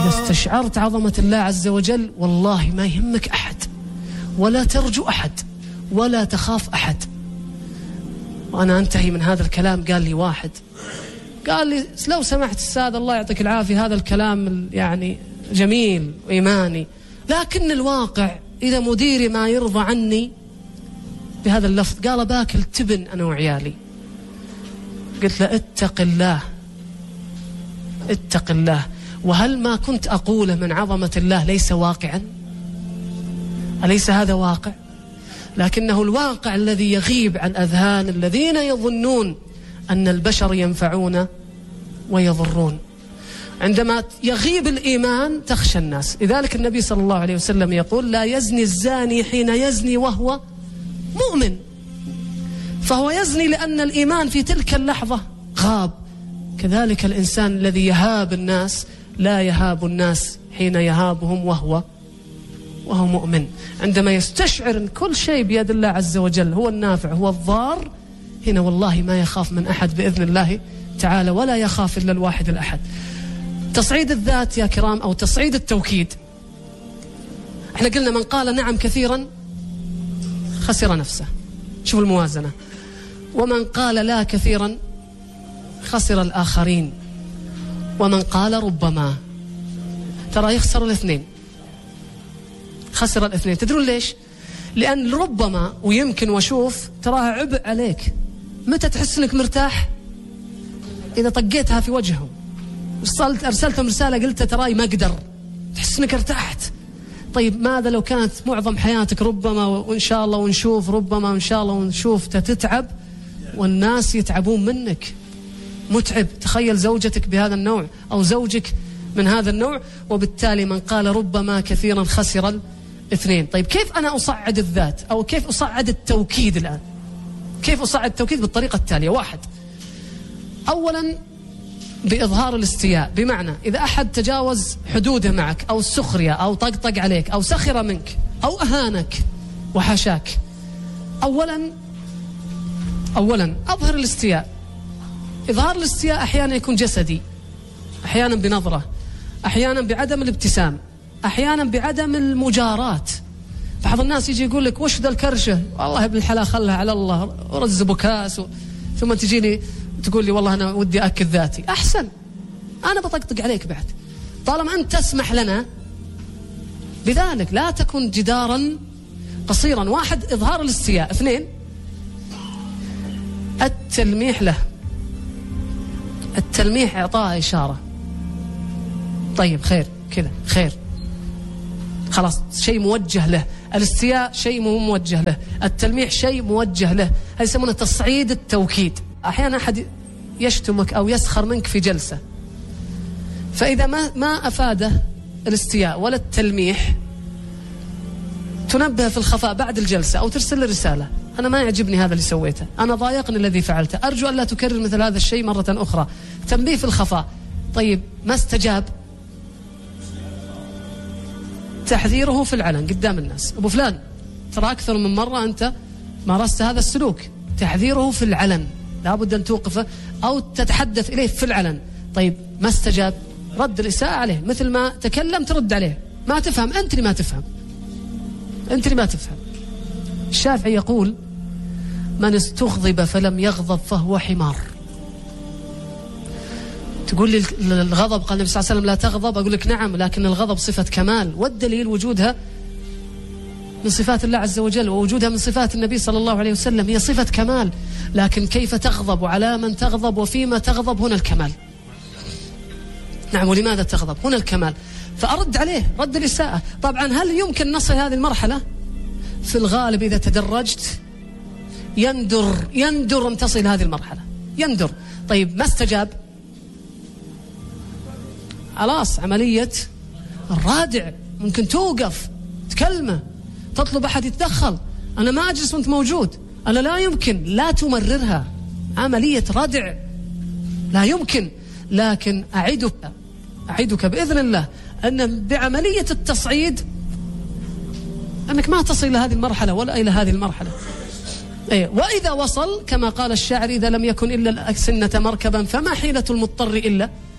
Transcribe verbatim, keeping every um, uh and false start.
إذا استشعرت عظمة الله عز وجل والله ما يهمك أحد، ولا ترجو أحد، ولا تخاف أحد. وأنا أنتهي من هذا الكلام، قال لي واحد، قال لي لو سمحت أستاذ الله يعطيك العافية، هذا الكلام يعني جميل وإيماني، لكن الواقع إذا مديري ما يرضى عني بهذا اللفظ، قال باكل تبن أنا وعيالي. قلت له اتق الله، اتق الله. وهل ما كنت أقوله من عظمة الله ليس واقعا؟ أليس هذا واقع؟ لكنه الواقع الذي يغيب عن أذهان الذين يظنون أن البشر ينفعون ويضرون. عندما يغيب الإيمان تخشى الناس. لذلك النبي صلى الله عليه وسلم يقول لا يزني الزاني حين يزني وهو مؤمن، فهو يزني لأن الإيمان في تلك اللحظة غاب. كذلك الإنسان الذي يهاب الناس لا يهاب الناس حين يهابهم وهو وهو مؤمن. عندما يستشعر أن كل شيء بيد الله عز وجل، هو النافع هو الضار، هنا والله ما يخاف من أحد بإذن الله تعالى، ولا يخاف إلا الواحد الأحد. تصعيد الذات يا كرام أو تصعيد التوكيد، احنا قلنا من قال نعم كثيرا خسر نفسه، شوف الموازنة، ومن قال لا كثيرا خسر الآخرين، ومن قال ربما، ترى يخسر الاثنين، خسر الاثنين. تدرون ليش؟ لأن ربما ويمكن وشوف تراها عبء عليك. متى تحس انك مرتاح؟ إذا طقيتها في وجههم، وصلت أرسلتهم رسالة قلت تراي ما أقدر، تحس انك ارتحت. طيب ماذا لو كانت معظم حياتك ربما وإن شاء الله ونشوف، ربما وإن شاء الله ونشوف، تتعب والناس يتعبون منك، متعب. تخيل زوجتك بهذا النوع أو زوجك من هذا النوع. وبالتالي من قال ربما كثيرا خسر الاثنين. طيب كيف أنا أصعد الذات أو كيف أصعد التوكيد الآن؟ كيف أصعد التوكيد؟ بالطريقة التالية. واحد، أولا بإظهار الاستياء، بمعنى إذا أحد تجاوز حدوده معك أو السخرية أو طقطق عليك أو سخر منك أو أهانك وحشاك، أولا أولا أظهر الاستياء. إظهار الاستياء أحيانا يكون جسدي، أحيانا بنظرة، أحيانا بعدم الابتسام، أحيانا بعدم المجاراة. بعض الناس يجي يقول لك وش ذا الكرشة، والله ابن الحلال خلها على الله، ورز بكاس و... ثم تجيني تقول لي والله أنا ودي أكد ذاتي. أحسن، أنا بطقطق عليك بعد طالما أنت تسمح لنا بذلك. لا تكن جدارا قصيرا. واحد إظهار الاستياء. اثنين التلميح له. التلميح إعطاء إشارة، طيب خير كذا خير، خلاص شيء موجه له. الاستياء شيء مو موجه له، التلميح شيء موجه له. هذا يسمونه تصعيد التوكيد. أحيانا أحد يشتمك أو يسخر منك في جلسة، فإذا ما ما أفاده الاستياء ولا التلميح، تنبه في الخفاء بعد الجلسة أو ترسل له رسالة، أنا ما يعجبني هذا اللي سويته، أنا ضايقني الذي فعلته، أرجو أن لا تكرر مثل هذا الشيء مرة أخرى. تنبيه في الخفاء. طيب ما استجاب، تحذيره في العلن قدام الناس. أبو فلان ترى أكثر من مرة أنت مارست هذا السلوك. تحذيره في العلن، لابد أن توقفه أو تتحدث إليه في العلن. طيب ما استجاب، رد الإساءة عليه، مثل ما تكلم ترد عليه. ما تفهم، أنت اللي ما تفهم، أنت اللي ما تفهم. الشافعي يقول من استغضب فلم يغضب فهو حمار. تقول لي الغضب قال النبي صلى الله عليه وسلم لا تغضب، أقول لك نعم، لكن الغضب صفة كمال، والدليل وجودها من صفات الله عز وجل، ووجودها من صفات النبي صلى الله عليه وسلم، هي صفة كمال. لكن كيف تغضب وعلى من تغضب وفيما تغضب، هنا الكمال. نعم، ولماذا تغضب، هنا الكمال. فأرد عليه رد الإساءة. طبعا هل يمكن نصل هذه المرحلة؟ في الغالب إذا تدرجت يندر يندر أن تصل هذه المرحلة، يندر. طيب ما استجاب، خلاص عملية الرادع، ممكن توقف تكلمه، تطلب أحد يتدخل، أنا ما أجلس وأنت موجود، أنا لا يمكن، لا تمررها، عملية ردع لا يمكن. لكن أعدك أعدك بإذن الله أن بعملية التصعيد أنك ما تصل إلى هذه المرحلة ولا إلى هذه المرحلة. أيه. وإذا وصل كما قال الشاعر إذا لم يكن إلا الأكسنة مركبا فما حيلة المضطر إلا